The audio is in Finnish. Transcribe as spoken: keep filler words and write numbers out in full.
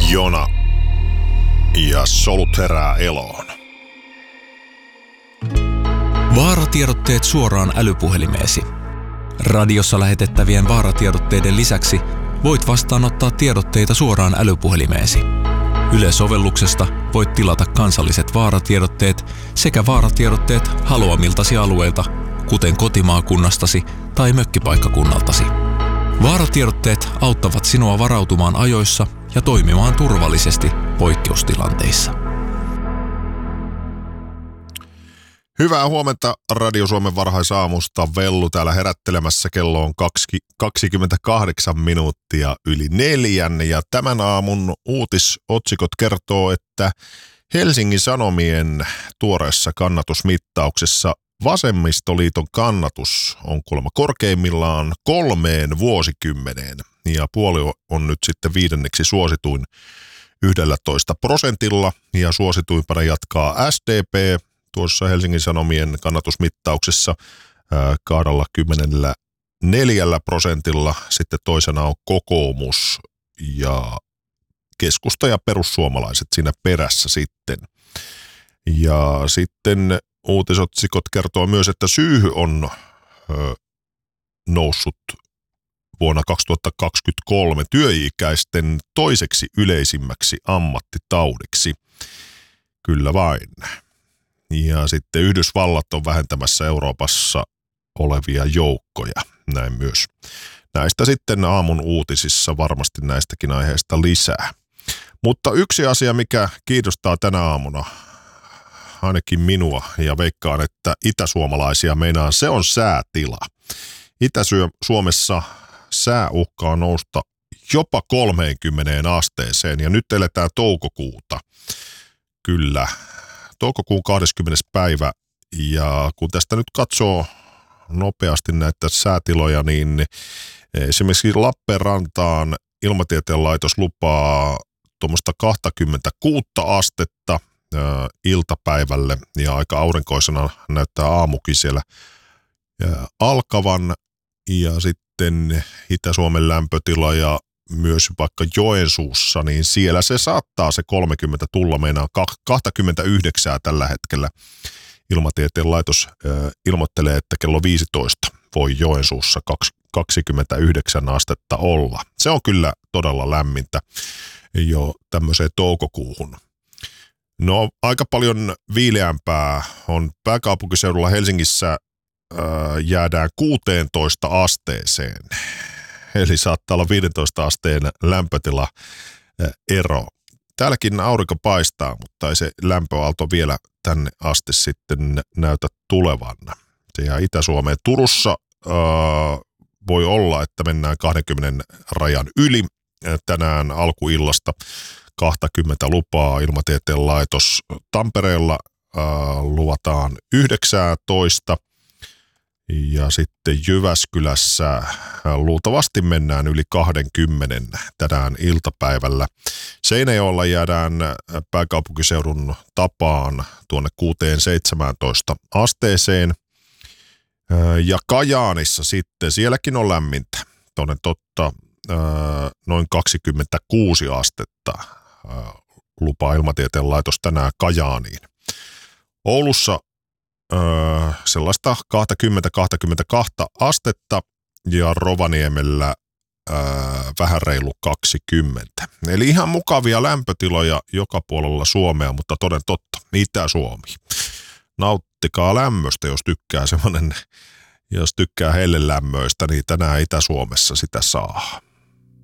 Jona ja solut herää eloon. Vaaratiedotteet suoraan älypuhelimeesi. Radiossa lähetettävien vaaratiedotteiden lisäksi voit vastaanottaa tiedotteita suoraan älypuhelimeesi. Yle-sovelluksesta voit tilata kansalliset vaaratiedotteet sekä vaaratiedotteet haluamiltasi alueilta, kuten kotimaakunnastasi tai mökkipaikkakunnaltasi. Vaaratiedotteet auttavat sinua varautumaan ajoissa ja toimimaan turvallisesti poikkeustilanteissa. Hyvää huomenta Radio Suomen varhaisaamusta. Vellu täällä herättelemässä. Kello on kaksikymmentäkahdeksan minuuttia yli neljän. Ja tämän aamun uutisotsikot kertoo, että Helsingin Sanomien tuoreessa kannatusmittauksessa Vasemmistoliiton kannatus on kuulemma korkeimmillaan kolmeen vuosikymmeneen. Ja puolue on nyt sitten viidenneksi suosituin yksitoista prosentilla. Ja suosituimpana jatkaa S D P tuossa Helsingin Sanomien kannatusmittauksessa kaksikymmentäneljä prosentilla. Sitten toisena on kokoomus ja keskusta ja perussuomalaiset siinä perässä sitten. Ja sitten uutisotsikot kertoo myös, että syyhy on ö, noussut vuonna kaksituhattakaksikymmentäkolme työikäisten toiseksi yleisimmäksi ammattitaudiksi. Kyllä vain. Ja sitten Yhdysvallat on vähentämässä Euroopassa olevia joukkoja, näin myös. Näistä sitten aamun uutisissa varmasti näistäkin aiheista lisää. Mutta yksi asia, mikä kiinnostaa tänä aamuna, ainakin minua ja veikkaan, että itäsuomalaisia meinaan, se on säätila. Itä-Suomessa sää uhkaa nousta jopa kolmeenkymmeneen asteeseen ja nyt eletään toukokuuta. Kyllä. Toukokuun kahdeskymmenes päivä, ja kun tästä nyt katsoo nopeasti näitä säätiloja, niin esimerkiksi Lappeenrantaan Ilmatieteen laitos lupaa tuommoista kaksikymmentäkuusi astetta ää, iltapäivälle, ja aika aurinkoisena näyttää aamukin siellä ää, alkavan, ja sitten Itä-Suomen lämpötila ja myös vaikka Joensuussa, niin siellä se saattaa se kolmekymmentä tulla, meinaa kaksikymmentäyhdeksän tällä hetkellä. Ilmatieteen laitos äh, ilmoittelee, että kello viisitoista voi Joensuussa kaksikymmentäyhdeksän astetta olla. Se on kyllä todella lämmintä jo tämmöiseen toukokuuhun. No aika paljon viileämpää on pääkaupunkiseudulla. Helsingissä äh, jäädään kuuteentoista asteeseen. Eli saattaa olla viidentoista asteen lämpötila ero. Täälläkin aurinko paistaa, mutta ei se lämpöaalto vielä tänne asti sitten näytä tulevan. Ja Itä-Suomeen Turussa äh, voi olla, että mennään kaksikymmentä rajan yli. Tänään alkuillasta kaksikymmentä lupaa Ilmatieteen laitos. Tampereella äh, luvataan yhdeksäntoista. Ja sitten Jyväskylässä luultavasti mennään yli kaksikymmentä tänään iltapäivällä. Seinäjoella jäädään pääkaupunkiseudun tapaan tuonne kuuteen seitsemääntoista asteeseen. Ja Kajaanissa sitten, sielläkin on lämmintä. Toden totta noin kaksikymmentäkuusi astetta lupaa Ilmatieteen laitos tänään Kajaaniin. Oulussa Öö, sellaista kaksikymmentä kaksikymmentäkaksi astetta ja Rovaniemellä öö, vähän reilu kaksikymmentä. Eli ihan mukavia lämpötiloja joka puolella Suomea, mutta toden totta, Itä-Suomi. Nauttikaa lämmöstä, jos tykkää semmoinen, jos tykkää hellelämmöistä, niin tänään Itä-Suomessa sitä saa.